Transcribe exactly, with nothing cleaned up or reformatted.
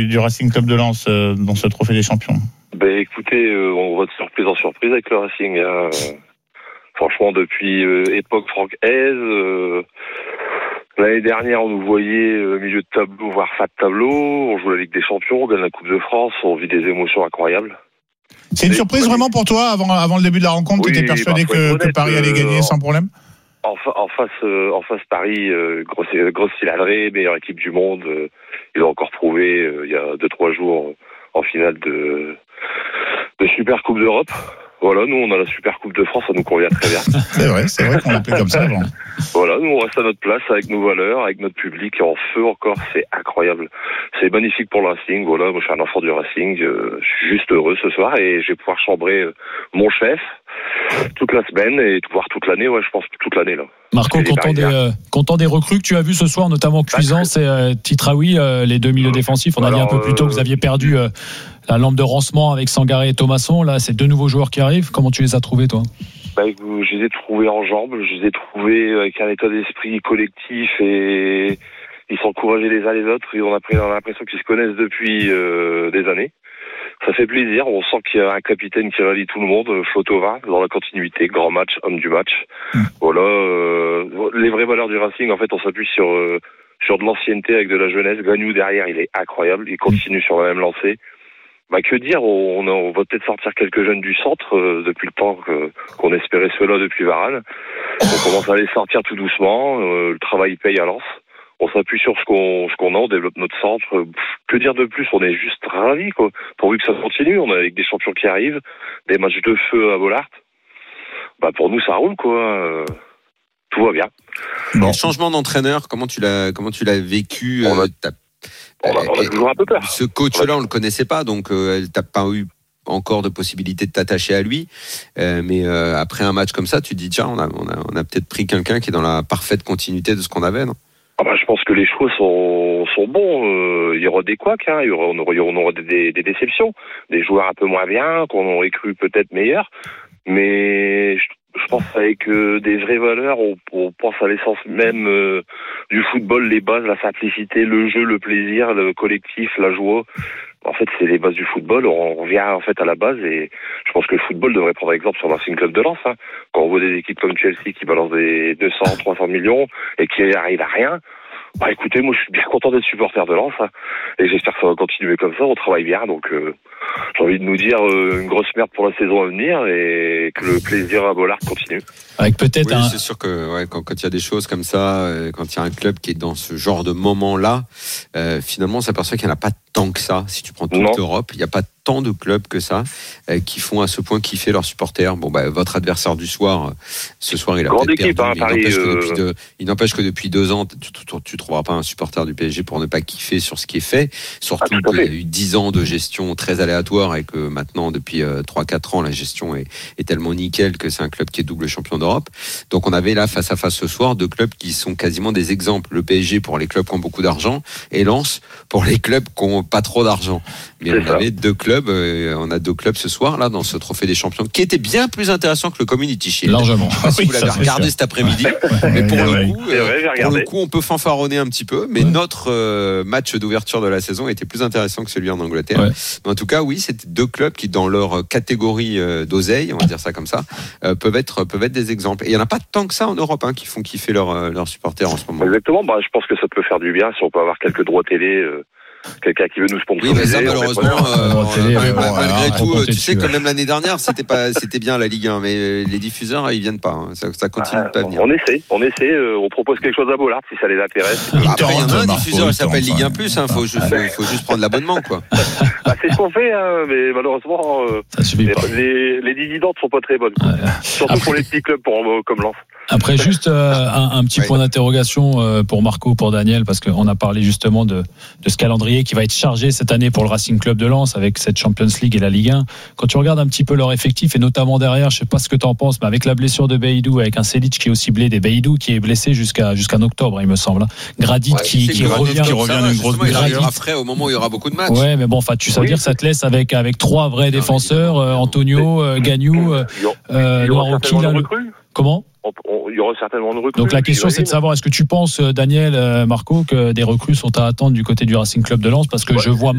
du Racing Club de Lens euh, dans ce trophée des champions? Ben écoutez, euh, on va de surprise en surprise avec le Racing. Hein. Franchement, depuis euh, époque Franck Hez, euh, l'année dernière, on nous voyait euh, milieu de tableau, voire fin de tableau. On joue la Ligue des Champions, on gagne la Coupe de France, on vit des émotions incroyables. C'est une surprise vraiment pour toi avant, avant le début de la rencontre? Oui, tu étais persuadé bah, que, honnête, que Paris allait gagner euh, sans problème? En, fa- en face, euh, en face Paris, euh, grosse, grosse cylindrée, meilleure équipe du monde. Euh, ils ont encore prouvé euh, il y a deux trois jours euh, en finale de, de Super Coupe d'Europe. Voilà, nous on a la Super Coupe de France, ça nous convient très bien. C'est vrai, c'est vrai qu'on l'appelait comme ça avant. Voilà, nous on reste à notre place avec nos valeurs, avec notre public et en feu encore, c'est incroyable. C'est magnifique pour le Racing, voilà, moi je suis un enfant du Racing, euh, je suis juste heureux ce soir et je vais pouvoir chambrer euh, mon chef toute la semaine et voir toute l'année, ouais je pense toute l'année là. Marco, content des, euh, content des recrues que tu as vues ce soir, notamment Cuisance et euh, Titraoui, euh, les deux milieux défensifs. On a dit un peu plus tôt que vous aviez perdu euh, la lampe de Rancement avec Sangaré et Thomasson. Là, c'est deux nouveaux joueurs qui arrivent. Comment tu les as trouvés, toi? Bah, je les ai trouvés en jambes, je les ai trouvés avec un état d'esprit collectif et ils s'encourageaient les uns les autres. Et on a, pris, on a l'impression qu'ils se connaissent depuis euh, des années. Ça fait plaisir, on sent qu'il y a un capitaine qui rallie tout le monde, Flotova, dans la continuité, grand match, homme du match. Mmh. Voilà, euh, les vraies valeurs du Racing, en fait, on s'appuie sur euh, sur de l'ancienneté avec de la jeunesse. Gagnou derrière, il est incroyable, il continue sur la même lancée. Bah que dire, on, a, on va peut-être sortir quelques jeunes du centre euh, depuis le temps que, qu'on espérait cela depuis Varane. On commence à les sortir tout doucement, euh, le travail paye à Lens. On s'appuie sur ce qu'on, ce qu'on a, on développe notre centre. Que dire de plus? On est juste ravis, quoi. Pourvu que ça continue, on a avec des champions qui arrivent, des matchs de feu à Bollaert. Bah, pour nous, ça roule, quoi. Tout va bien. Bon. Le changement d'entraîneur, comment tu l'as, comment tu l'as vécu? On a, euh, on a, on a toujours un peu peur. Ce coach-là, on le connaissait pas, donc euh, t'as pas eu encore de possibilité de t'attacher à lui, euh, mais euh, après un match comme ça, tu te dis tiens, on a, on a, on a peut-être pris quelqu'un qui est dans la parfaite continuité de ce qu'on avait, non? Ah bah, je pense que les choix sont, sont bons. Euh, il y aura des couacs, hein. il y aura, on aura, on aura des, des déceptions, des joueurs un peu moins bien, qu'on aurait cru peut-être meilleurs. Mais je, je pense avec euh, des vraies valeurs, on, on pense à l'essence même euh, du football, les bases, la simplicité, le jeu, le plaisir, le collectif, la joie. En fait, c'est les bases du football. On revient en fait à la base et je pense que le football devrait prendre exemple sur le Racing Club de Lens. Hein. Quand on voit des équipes comme Chelsea qui balancent des deux cents, trois cents millions et qui arrivent à rien, bah écoutez, moi je suis bien content d'être supporter de Lens hein. Et j'espère que ça va continuer comme ça. On travaille bien, donc euh, j'ai envie de nous dire euh, une grosse merde pour la saison à venir et que le plaisir à Bollaert continue. Avec peut-être oui, un... c'est sûr que ouais, quand, quand il y a des choses comme ça, euh, quand il y a un club qui est dans ce genre de moment-là, euh, finalement on s'aperçoit qu'il n'y en a pas tant que ça. Si tu prends toute l'Europe, il n'y a pas tant de clubs que ça euh, qui font à ce point kiffer leurs supporters. Bon, bah, votre adversaire du soir, ce soir, il a grande peut-être équipe, perdu. Hein, il, n'empêche euh... que deux, il n'empêche que depuis deux ans, tu ne trouveras pas un supporter du P S G pour ne pas kiffer sur ce qui est fait. Surtout ah, qu'il y a eu dix ans de gestion très aléatoire et que maintenant, depuis euh, trois quatre ans, la gestion est, est tellement nickel que c'est un club qui est double champion d'Europe. Donc, on avait là, face à face ce soir, deux clubs qui sont quasiment des exemples. Le P S G pour les clubs qui ont beaucoup d'argent et Lens pour les clubs qui n'ont pas trop d'argent. Mais c'est on ça. avait deux clubs, euh, on a deux clubs ce soir là dans ce trophée des champions qui était bien plus intéressant que le Community Shield. Largement. Je sais pas si oui, vous l'avez regardé sûr. cet après-midi, mais pour le coup, vrai, euh, pour le coup, on peut fanfaronner un petit peu, mais ouais. notre euh, match d'ouverture de la saison était plus intéressant que celui en Angleterre. Ouais. Mais en tout cas, oui, c'était deux clubs qui, dans leur catégorie euh, d'oseille, on va dire ça comme ça, euh, peuvent être peuvent être des exemples. Et il y en a pas tant que ça en Europe hein, qui font kiffer leurs euh, leurs supporters en ce moment. Exactement. Bah, je pense que ça peut faire du bien si on peut avoir quelques droits télé. Euh... Quelqu'un qui veut nous sponsoriser. Oui, mais ça, malheureusement, euh, télé, euh, ouais, malgré ouais, tout, ouais, tu sais dessus, que même l'année dernière, c'était pas, c'était bien la Ligue un, mais les diffuseurs, ils viennent pas. Hein. Ça, ça continue ah, de pas venir. On essaie, on essaie. Euh, on propose quelque chose à Bollaert si ça les intéresse. Après, il y en a un diffuseur, il s'appelle Ligue un plus. Hein, faut, juste, faut, faut juste prendre l'abonnement, quoi. Bah, c'est ce qu'on fait, hein, mais malheureusement, euh, les, les, les dividendes sont pas très bonnes. Ouais. Surtout Après... pour les petits clubs pour, comme Lens. Après, juste euh, un, un petit ouais. point d'interrogation euh, pour Marco, pour Daniel, parce qu'on a parlé justement de, de ce calendrier qui va être chargé cette année pour le Racing Club de Lens avec cette Champions League et la Ligue un. Quand tu regardes un petit peu leur effectif et notamment derrière, je sais pas ce que tu en penses, mais avec la blessure de Beidou, avec un Selic qui est aussi blessé, Beidou qui est blessé jusqu'à jusqu'en octobre, il me semble. Gradit ouais, qui, qui revient, qui revient d'une grosse blessure. Après, au moment où il y aura beaucoup de matchs. Ouais, mais bon, enfin, tu sais oui. dire, ça te laisse avec avec trois vrais non, défenseurs, euh, Antonio, euh, Gagnou, euh, Noirauki, là. Le... Comment? Il y aura certainement une recrue. Donc la question c'est de savoir, est-ce que tu penses, Daniel, Marco, que des recrues sont à attendre du côté du Racing Club de Lens, parce que ouais. je vois